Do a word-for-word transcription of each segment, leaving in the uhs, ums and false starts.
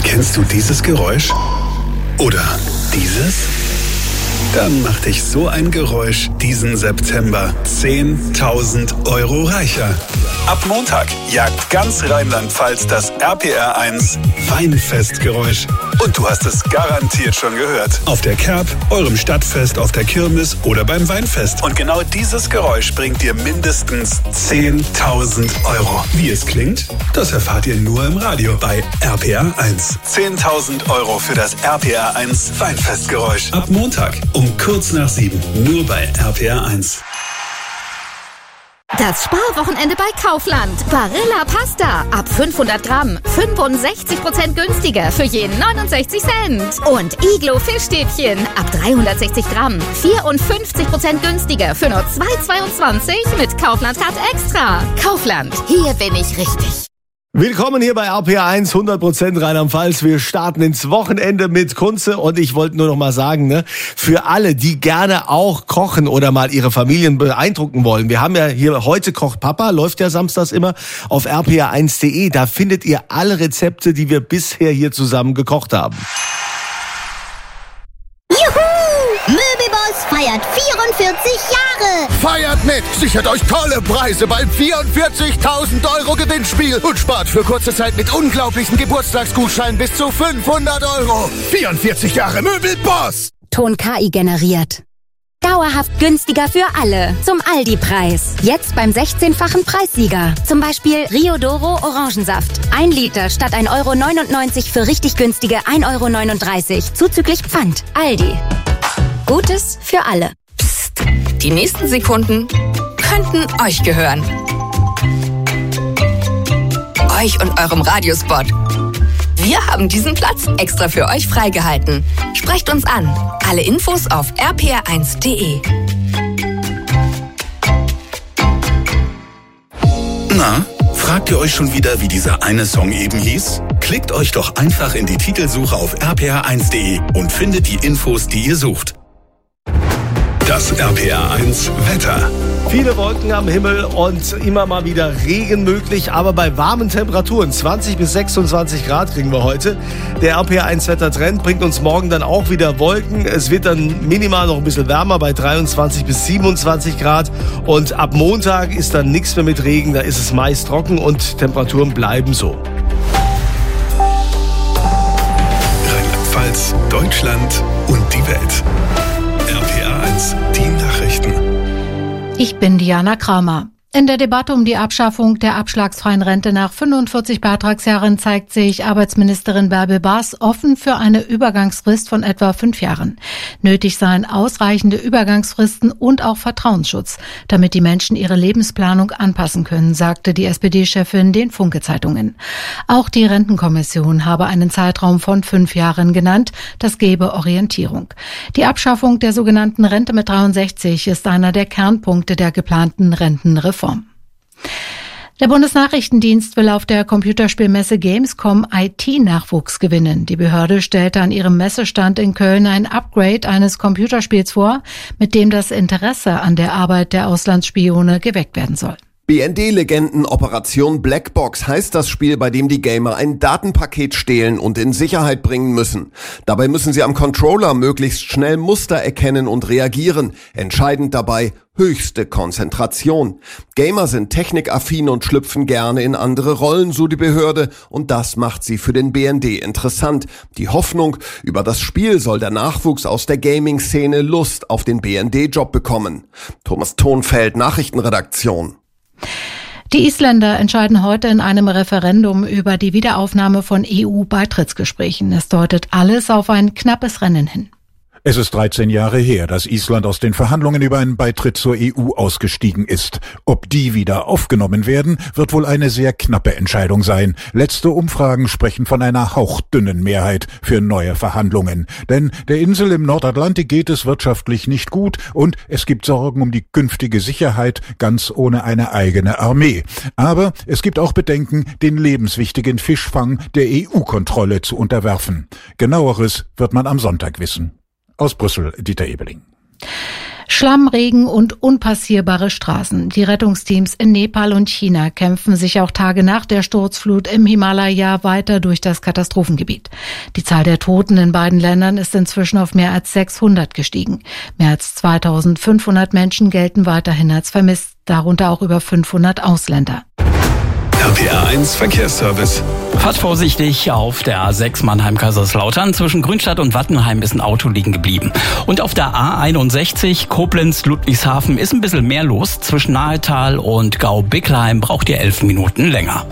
Kennst du dieses Geräusch? Oder dieses? Dann macht dich so ein Geräusch diesen September zehntausend Euro reicher. Ab Montag jagt ganz Rheinland-Pfalz das R P R eins Weinfestgeräusch. Und du hast es garantiert schon gehört. Auf der Kerb, eurem Stadtfest, auf der Kirmes oder beim Weinfest. Und genau dieses Geräusch bringt dir mindestens zehntausend Euro. Wie es klingt, das erfahrt ihr nur im Radio bei R P R eins. zehntausend Euro für das R P R eins Weinfestgeräusch. Ab Montag um kurz nach sieben. Nur bei R P R eins. Das Sparwochenende bei Kaufland. Barilla Pasta ab fünfhundert Gramm. fünfundsechzig Prozent günstiger für jeden neunundsechzig Cent. Und Iglo Fischstäbchen ab dreihundertsechzig Gramm. vierundfünfzig Prozent günstiger für nur zwei Euro zweiundzwanzig mit Kaufland Card Extra. Kaufland, hier bin ich richtig. Willkommen hier bei R P R eins, hundert Prozent Rheinland-Pfalz. Wir starten ins Wochenende mit Kunze und ich wollte nur noch mal sagen, ne, für alle, die gerne auch kochen oder mal ihre Familien beeindrucken wollen. Wir haben ja hier heute Kocht Papa, läuft ja samstags immer auf r p r eins punkt d e. Da findet ihr alle Rezepte, die wir bisher hier zusammen gekocht haben. Möbelboss feiert vierundvierzig Jahre. Feiert mit! Sichert euch tolle Preise beim vierundvierzigtausend Euro Gewinnspiel und spart für kurze Zeit mit unglaublichen Geburtstagsgutscheinen bis zu fünfhundert Euro. vierundvierzig Jahre Möbelboss! Ton K I generiert. Dauerhaft günstiger für alle. Zum Aldi-Preis. Jetzt beim sechzehnfachen Preissieger. Zum Beispiel Rio Doro Orangensaft. Ein Liter statt ein Euro neunundneunzig für richtig günstige ein Euro neununddreißig. Zuzüglich Pfand. Aldi. Gutes für alle. Psst. Die nächsten Sekunden könnten euch gehören. Euch und eurem Radiospot. Wir haben diesen Platz extra für euch freigehalten. Sprecht uns an. Alle Infos auf r p r eins punkt d e. Na, fragt ihr euch schon wieder, wie dieser eine Song eben hieß? Klickt euch doch einfach in die Titelsuche auf r p r eins punkt d e und findet die Infos, die ihr sucht. Das R P R eins Wetter. Viele Wolken am Himmel und immer mal wieder Regen möglich, aber bei warmen Temperaturen, zwanzig bis sechsundzwanzig Grad kriegen wir heute. Der R P R eins Wettertrend bringt uns morgen dann auch wieder Wolken. Es wird dann minimal noch ein bisschen wärmer bei dreiundzwanzig bis siebenundzwanzig Grad und ab Montag ist dann nichts mehr mit Regen, da ist es meist trocken und Temperaturen bleiben so. Rheinland-Pfalz, Deutschland und die Welt. R P R eins, die Nachrichten. Ich bin Diana Kramer. In der Debatte um die Abschaffung der abschlagsfreien Rente nach fünfundvierzig Beitragsjahren zeigt sich Arbeitsministerin Bärbel Baas offen für eine Übergangsfrist von etwa fünf Jahren. Nötig seien ausreichende Übergangsfristen und auch Vertrauensschutz, damit die Menschen ihre Lebensplanung anpassen können, sagte die S P D-Chefin den Funke-Zeitungen. Auch die Rentenkommission habe einen Zeitraum von fünf Jahren genannt, das gebe Orientierung. Die Abschaffung der sogenannten Rente mit dreiundsechzig ist einer der Kernpunkte der geplanten Rentenreform. Der Bundesnachrichtendienst will auf der Computerspielmesse Gamescom I T-Nachwuchs gewinnen. Die Behörde stellte an ihrem Messestand in Köln ein Upgrade eines Computerspiels vor, mit dem das Interesse an der Arbeit der Auslandsspione geweckt werden soll. B N D-Legenden Operation Blackbox heißt das Spiel, bei dem die Gamer ein Datenpaket stehlen und in Sicherheit bringen müssen. Dabei müssen sie am Controller möglichst schnell Muster erkennen und reagieren. Entscheidend dabei höchste Konzentration. Gamer sind technikaffin und schlüpfen gerne in andere Rollen, so die Behörde, und das macht sie für den B N D interessant. Die Hoffnung, über das Spiel soll der Nachwuchs aus der Gaming-Szene Lust auf den B N D-Job bekommen. Thomas Thonfeld, Nachrichtenredaktion. Die Isländer entscheiden heute in einem Referendum über die Wiederaufnahme von E U-Beitrittsgesprächen. Es deutet alles auf ein knappes Rennen hin. Es ist dreizehn Jahre her, dass Island aus den Verhandlungen über einen Beitritt zur E U ausgestiegen ist. Ob die wieder aufgenommen werden, wird wohl eine sehr knappe Entscheidung sein. Letzte Umfragen sprechen von einer hauchdünnen Mehrheit für neue Verhandlungen. Denn der Insel im Nordatlantik geht es wirtschaftlich nicht gut und es gibt Sorgen um die künftige Sicherheit, ganz ohne eine eigene Armee. Aber es gibt auch Bedenken, den lebenswichtigen Fischfang der E U-Kontrolle zu unterwerfen. Genaueres wird man am Sonntag wissen. Aus Brüssel, Dieter Ebeling. Schlammregen und unpassierbare Straßen. Die Rettungsteams in Nepal und China kämpfen sich auch Tage nach der Sturzflut im Himalaya weiter durch das Katastrophengebiet. Die Zahl der Toten in beiden Ländern ist inzwischen auf mehr als sechshundert gestiegen. Mehr als zweitausendfünfhundert Menschen gelten weiterhin als vermisst, darunter auch über fünfhundert Ausländer. R P R eins Verkehrsservice. Fahrt vorsichtig auf der A sechs Mannheim-Kaiserslautern. Zwischen Grünstadt und Wattenheim ist ein Auto liegen geblieben. Und auf der A einundsechzig Koblenz-Ludwigshafen ist ein bisschen mehr los. Zwischen Nahetal und Gau-Bicklein braucht ihr elf Minuten länger.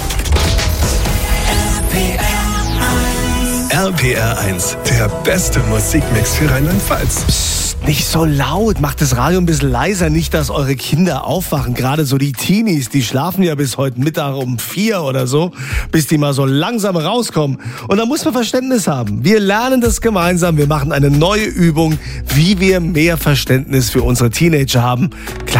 R P R eins, der beste Musikmix für Rheinland-Pfalz. Psst, nicht so laut, macht das Radio ein bisschen leiser, nicht, dass eure Kinder aufwachen. Gerade so die Teenies, die schlafen ja bis heute Mittag um vier oder so, bis die mal so langsam rauskommen. Und da muss man Verständnis haben. Wir lernen das gemeinsam, wir machen eine neue Übung, wie wir mehr Verständnis für unsere Teenager haben.